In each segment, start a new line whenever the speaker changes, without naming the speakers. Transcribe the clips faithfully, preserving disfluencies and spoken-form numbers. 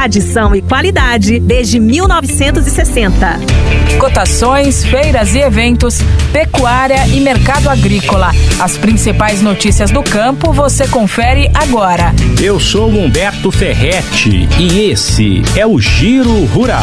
Tradição e qualidade desde mil novecentos e sessenta.
Cotações, feiras e eventos, pecuária e mercado agrícola. As principais notícias do campo você confere agora.
Eu sou Humberto Ferretti e esse é o Giro Rural.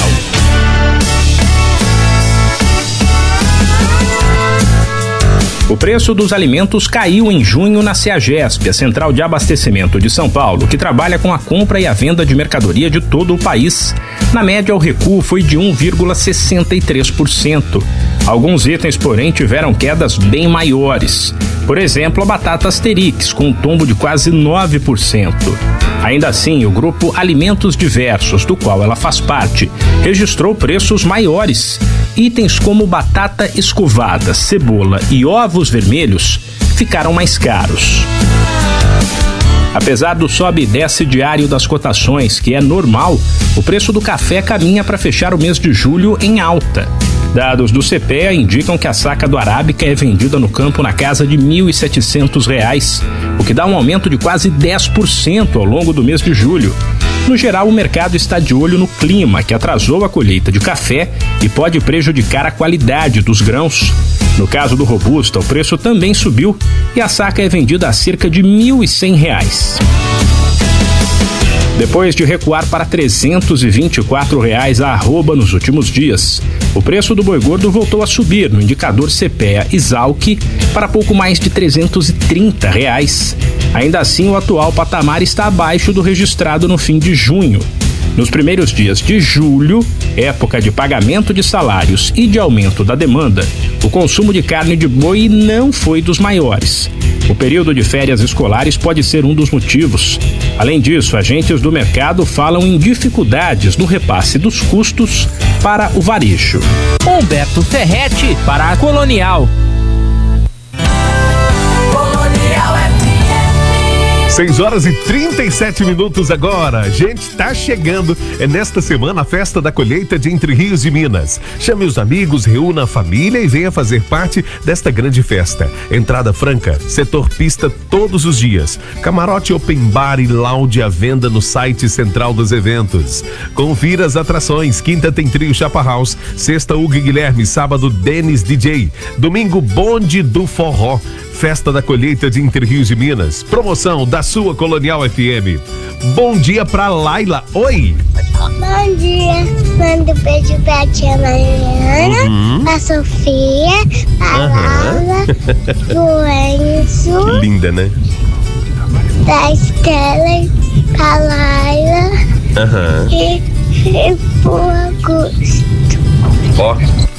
O preço dos alimentos caiu em junho na CEAGESP, a Central de Abastecimento de São Paulo, que trabalha com a compra e a venda de mercadoria de todo o país. Na média, o recuo foi de um vírgula sessenta e três por cento. Alguns itens, porém, tiveram quedas bem maiores. Por exemplo, a batata Asterix, com um tombo de quase nove por cento. Ainda assim, o grupo Alimentos Diversos, do qual ela faz parte, registrou preços maiores. Itens como batata escovada, cebola e ovos vermelhos ficaram mais caros. Apesar do sobe e desce diário das cotações, que é normal, o preço do café caminha para fechar o mês de julho em alta. Dados do C P E A indicam que a saca do Arábica é vendida no campo na casa de mil e setecentos reais, o que dá um aumento de quase dez por cento ao longo do mês de julho. No geral, o mercado está de olho no clima, que atrasou a colheita de café e pode prejudicar a qualidade dos grãos. No caso do Robusta, o preço também subiu e a saca é vendida a cerca de mil e cem reais. Depois de recuar para trezentos e vinte e quatro reais a arroba nos últimos dias, o preço do boi gordo voltou a subir no indicador C P E A Esalq para pouco mais de trezentos e trinta reais. Ainda assim, o atual patamar está abaixo do registrado no fim de junho. Nos primeiros dias de julho, época de pagamento de salários e de aumento da demanda, o consumo de carne de boi não foi dos maiores. O período de férias escolares pode ser um dos motivos. Além disso, agentes do mercado falam em dificuldades no repasse dos custos para o varejo.
Humberto Ferretti para a Colonial.
seis horas e trinta e sete minutos agora. Gente, tá chegando. É nesta semana a festa da colheita de Entre Rios e Minas. Chame os amigos, reúna a família e venha fazer parte desta grande festa. Entrada franca, setor pista todos os dias. Camarote open bar e lounge à venda no site central dos eventos. Confira as atrações. Quinta tem trio Chapa House. Sexta, Hugo e Guilherme. Sábado, Denis D J. Domingo, Bonde do Forró. Festa da colheita de Entre Rios e Minas. Promoção da sua Colonial F M. Bom dia pra Laila. Oi.
Bom dia. Mando um beijo pra tia Mariana, uhum. pra Sofia, pra uhum. Laura, pro Enzo.
Que linda, né?
Pra Estela, pra Laila uhum. e, e pro Augusto.
Ó.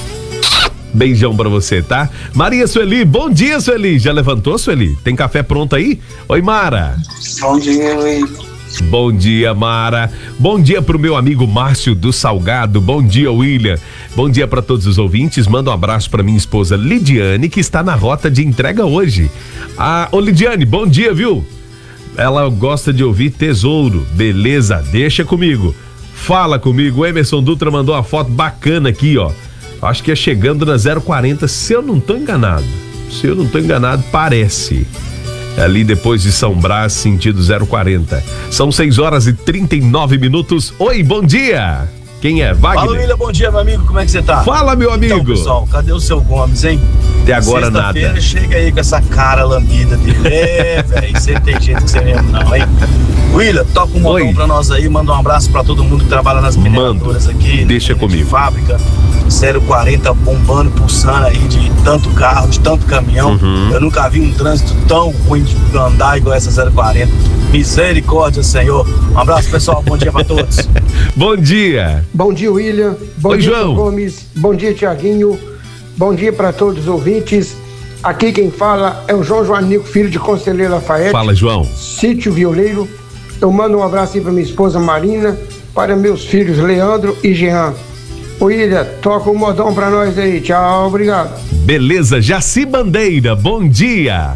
Beijão pra você, tá? Maria Sueli, bom dia, Sueli. Já levantou, Sueli? Tem café pronto aí? Oi, Mara.
Bom dia, William.
Bom dia, Mara. Bom dia pro meu amigo Márcio do Salgado. Bom dia, William. Bom dia pra todos os ouvintes. Manda um abraço pra minha esposa Lidiane, que está na rota de entrega hoje. Ah, ô Lidiane, bom dia, viu? Ela gosta de ouvir Tesouro. Beleza, deixa comigo. Fala comigo. O Emerson Dutra mandou uma foto bacana aqui, ó. Acho que é chegando na zero quarenta, se eu não tô enganado. Se eu não tô enganado, parece. Ali depois de São Brás, sentido zero quarenta. São seis horas e trinta e nove minutos. Oi, bom dia! Quem é? Wagner?
Fala, William, bom dia, meu amigo, como é que você tá?
Fala, meu amigo!
Então, pessoal, cadê o seu Gomes, hein?
Até agora nada.
Chega aí com essa cara lambida dele. É, velho, você tem jeito que você mesmo não, hein? William, toca um modão pra nós aí, manda um abraço pra todo mundo que trabalha nas mineradoras aqui.
Deixa comigo.
De fábrica. zero quarenta bombando, pulsando aí de tanto carro, de tanto caminhão. Uhum. Eu nunca vi um trânsito tão ruim de andar igual essa zero quarenta. Misericórdia, Senhor. Um abraço, pessoal. Bom dia pra todos.
Bom dia.
Bom dia, William. Bom
Oi,
dia,
João
Gomes. Bom dia, Tiaguinho. Bom dia para todos os ouvintes. Aqui quem fala é o João Joanico, filho de Conselheiro Lafayette.
Fala, João.
Sítio Violeiro. Eu mando um abraço aí para minha esposa Marina, para meus filhos Leandro e Jean. William, toca um modão pra nós aí. Tchau, obrigado.
Beleza, Jaci Bandeira, bom dia.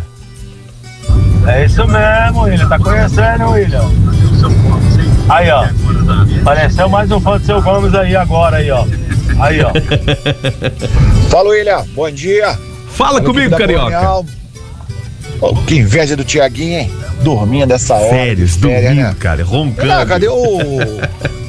É isso mesmo, William. Tá conhecendo, William? Aí, ó. Apareceu mais um fã do seu Gomes aí agora, aí, ó. Aí, ó.
Fala, William. Bom dia.
Fala comigo, Carioca.
Oh, que inveja do Tiaguinho, hein? Dormindo dessa hora.
Férias, dormindo, né? Cara, roncando.
Não, cadê o...